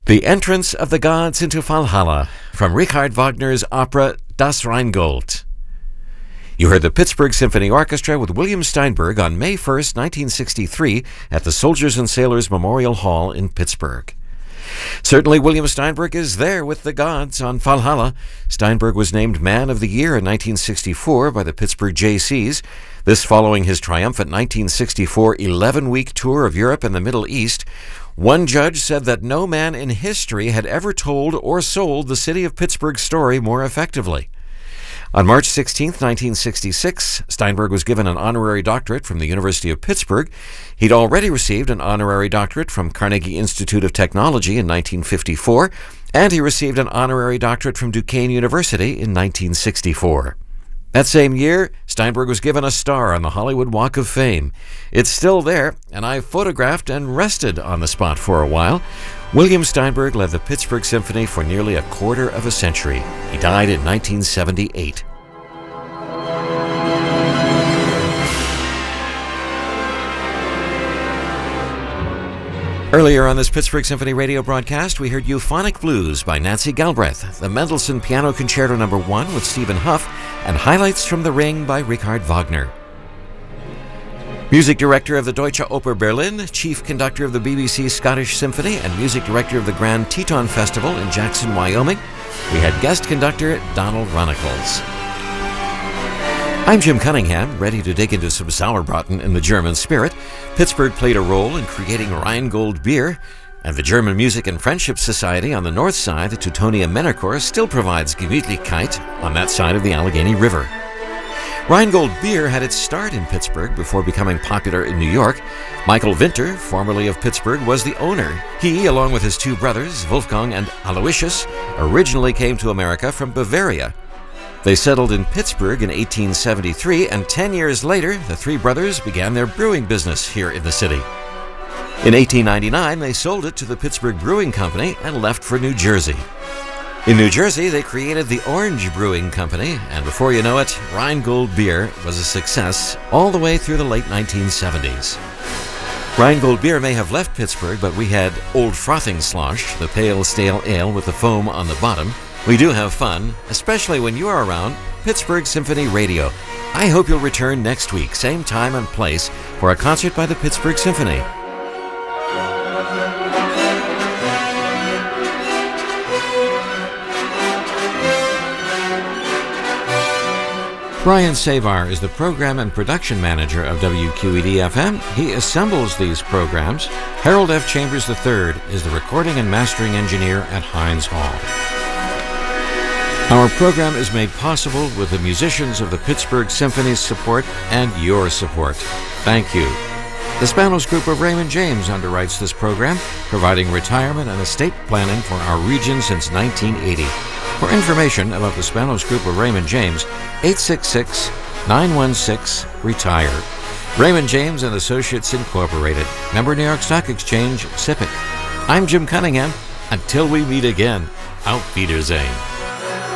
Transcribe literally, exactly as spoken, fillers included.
The Entrance of the Gods into Valhalla from Richard Wagner's opera Das Rheingold. You heard the Pittsburgh Symphony Orchestra with William Steinberg on May first, nineteen sixty-three at the Soldiers and Sailors Memorial Hall in Pittsburgh. Certainly William Steinberg is there with the gods on Valhalla. Steinberg was named Man of the Year in nineteen sixty-four by the Pittsburgh Jaycees, this following his triumphant nineteen sixty-four eleven-week tour of Europe and the Middle East. One judge said that no man in history had ever told or sold the city of Pittsburgh's story more effectively. On March sixteenth, nineteen sixty-six, Steinberg was given an honorary doctorate from the University of Pittsburgh. He'd already received an honorary doctorate from Carnegie Institute of Technology in nineteen fifty-four, and he received an honorary doctorate from Duquesne University in nineteen sixty-four. That same year, Steinberg was given a star on the Hollywood Walk of Fame. It's still there, and I photographed and rested on the spot for a while. William Steinberg led the Pittsburgh Symphony for nearly a quarter of a century. He died in nineteen seventy-eight. Earlier on this Pittsburgh Symphony radio broadcast, we heard Euphonic Blues by Nancy Galbraith, the Mendelssohn Piano Concerto Number one with Stephen Huff, and Highlights from the Ring by Richard Wagner. Music director of the Deutsche Oper Berlin, chief conductor of the B B C Scottish Symphony, and music director of the Grand Teton Festival in Jackson, Wyoming, we had guest conductor Donald Runnicles. I'm Jim Cunningham, ready to dig into some Sauerbraten in the German spirit. Pittsburgh played a role in creating Rheingold beer, and the German Music and Friendship Society on the north side, the Teutonia Männerchor, still provides Gemütlichkeit on that side of the Allegheny River. Rheingold beer had its start in Pittsburgh before becoming popular in New York. Michael Winter, formerly of Pittsburgh, was the owner. He, along with his two brothers, Wolfgang and Aloysius, originally came to America from Bavaria. They settled in Pittsburgh in eighteen seventy-three, and ten years later, the three brothers began their brewing business here in the city. In eighteen ninety-nine, they sold it to the Pittsburgh Brewing Company and left for New Jersey. In New Jersey, they created the Orange Brewing Company, and before you know it, Rheingold beer was a success all the way through the late nineteen seventies. Rheingold beer may have left Pittsburgh, but we had Old Frothing Slosh, the pale, stale ale with the foam on the bottom. We do have fun, especially when you are around Pittsburgh Symphony Radio. I hope you'll return next week, same time and place, for a concert by the Pittsburgh Symphony. Brian Savar is the program and production manager of W Q E D F M. He assembles these programs. Harold F. Chambers the third is the recording and mastering engineer at Heinz Hall. Our program is made possible with the musicians of the Pittsburgh Symphony's support and your support. Thank you. The Spanos Group of Raymond James underwrites this program, providing retirement and estate planning for our region since nineteen eighty. For information about the Spanos Group of Raymond James, eight six six, nine one six, RETIRE. Raymond James and Associates Incorporated. Member New York Stock Exchange, S I P C. I'm Jim Cunningham. Until we meet again, auf Wiedersehen.